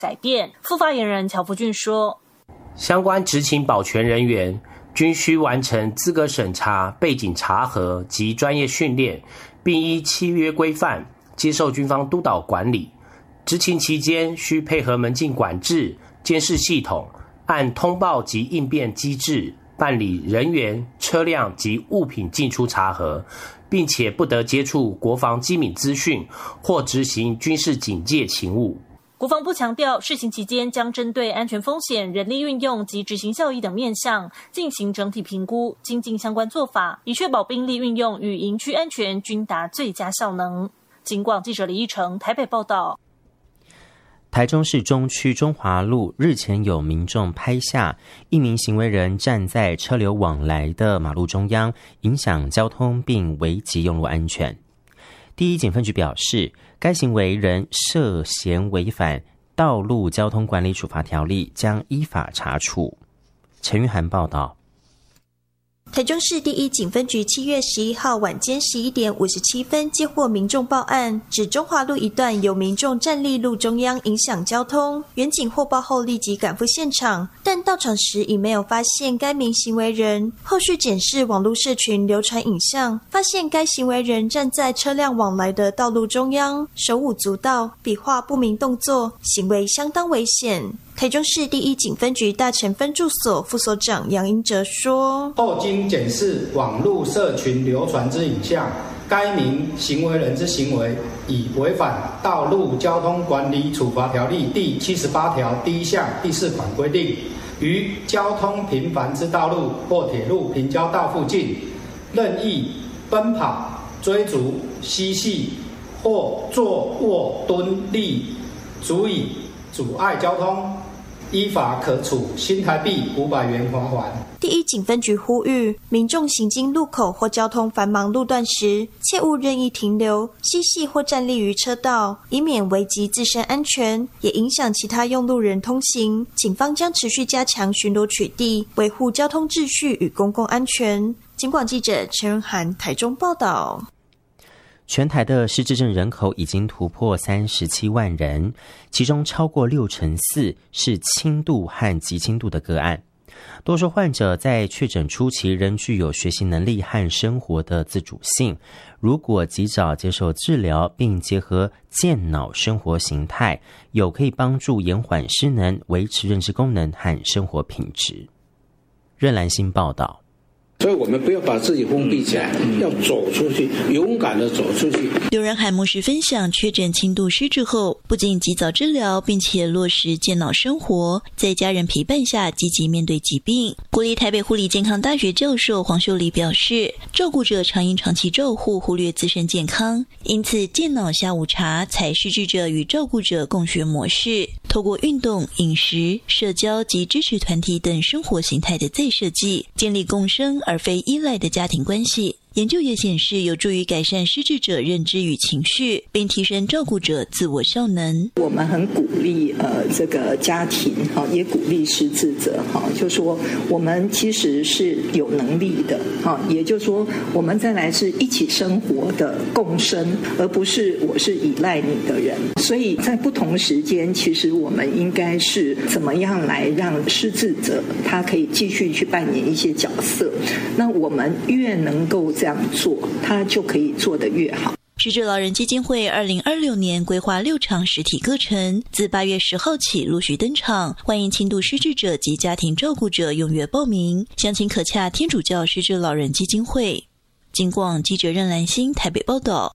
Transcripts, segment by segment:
改变。副发言人乔福俊说， 相关执勤保全人员均需完成资格审查、背景查核及专业训练，并依契约规范接受军方督导管理。执勤期间需配合门禁管制、监视系统，按通报及应变机制办理人员、车辆及物品进出查核，并且不得接触国防机密资讯或执行军事警戒勤务。 国防部强调，试行期间将针对安全风险、人力运用及执行效益等面向进行整体评估，精进相关做法，以确保兵力运用与营区安全均达最佳效能。警广记者李义成台北报道。 台中市中区中华路日前有民众拍下一名行为人站在车流往来的马路中央，影响交通并危及用路安全。第一警分局表示，该行为人涉嫌违反道路交通管理处罚条例，将依法查处。陈玉涵报道。 台中市第一警分局7月11号晚间11点57分接获民众报案，指中华路一段有民众站立路中央影响交通。员警获报后立即赶赴现场，但到场时已没有发现该名行为人。后续检视网络社群流传影像，发现该行为人站在车辆往来的道路中央，手舞足蹈，比划不明动作，行为相当危险。台中市第一警分局大城分驻所副所长杨英哲说， 后经检视网络社群流传之影像，该名行为人之行为已违反道路交通管理处罚条例第78条第1项第4款规定，于交通频繁之道路或铁路平交道附近任意奔跑、追逐、嬉戏或坐卧蹲立，足以阻碍交通，依法可处新台币500元罚款。 第一警分局呼吁民众行经路口或交通繁忙路段时，切勿任意停留、嬉戏或站立于车道，以免危及自身安全，也影响其他用路人通行。警方将持续加强巡逻取缔，维护交通秩序与公共安全。警广记者陈仁涵台中报道。 全台的失智症人口已经突破37万人，其中超过64%是轻度和极轻度的个案。多数患者在确诊初期仍具有学习能力和生活的自主性，如果及早接受治疗并结合健脑生活形态，有可以帮助延缓失能、维持认知功能和生活品质。任兰心报道。 所以我们不要把自己封闭起来，要走出去，勇敢的走出去。 刘仁海牧师分享，确诊轻度失智后，不仅及早治疗，并且落实健脑生活，在家人陪伴下积极面对疾病。国立台北护理健康大学教授黄秀丽表示，照顾者常因长期照护忽略自身健康，因此健脑下午茶采失智者与照顾者共学模式，透过运动、饮食、社交及支持团体等生活形态的再设计，建立共生而非依赖的家庭关系。研究也显示，有助于改善失智者认知与情绪，并提升照顾者自我效能。 我们很鼓励这个家庭也鼓励失智者就说我们其实是有能力的也就是说我们再来是一起生活的共生，而不是我是依赖你的人。所以在不同时间，其实我们应该是怎么样来让失智者他可以继续去扮演一些角色，那我们越能够这样做，他就可以做得越好。 失智老人基金会2026年规划6场实体课程，自8月10号起陆续登场，欢迎轻度失智者及家庭照顾者踊跃报名，详情可洽天主教失智老人基金会。警广记者任兰心台北报道。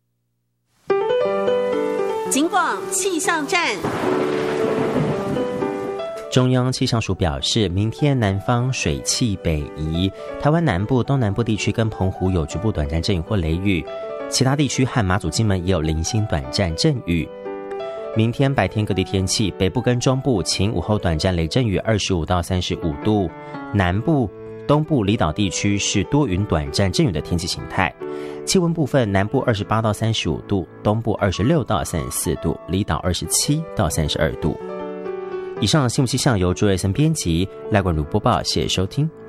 警广气象站。 中央气象署表示，明天南方水汽北移，台湾南部、东南部地区跟澎湖有局部短暂阵雨或雷雨，其他地区和马祖、金门也有零星短暂阵雨。明天白天各地天气，北部跟中部晴，午后短暂雷阵雨25到35度，南部、东部离岛地区是多云短暂阵雨的天气形态。气温部分，南部28到35度，东部26到34度，离岛27到32度。以上新闻气象由朱瑞森编辑，赖冠如播报，谢谢收听。